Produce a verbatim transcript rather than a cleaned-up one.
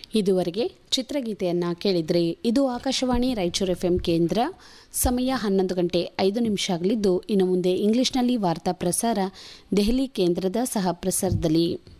ಇದುವರೆಗೆ ಚಿತ್ರಗೀತೆಯನ್ನು ಕೇಳಿದ್ರಿ. ಇದು ಆಕಾಶವಾಣಿ ರಾಯಚೂರು ಎಫ್ ಎಂ ಕೇಂದ್ರ. ಸಮಯ ಹನ್ನೊಂದು ಗಂಟೆ ಐದು ನಿಮಿಷ ಆಗಲಿದ್ದು, ಇನ್ನು ಮುಂದೆ ಇಂಗ್ಲಿಷ್ನಲ್ಲಿ ವಾರ್ತಾ ಪ್ರಸಾರ ದೆಹಲಿ ಕೇಂದ್ರದ ಸಹ ಪ್ರಸಾರದಲ್ಲಿ.